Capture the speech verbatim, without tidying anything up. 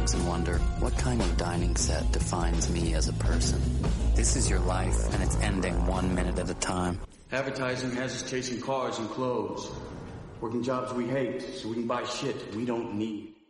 drugs and wonder, what kind of dining set defines me as a person? This is your life, and it's ending one minute at a time. Advertising has us chasing cars and clothes. Working jobs we hate so we can buy shit we don't need.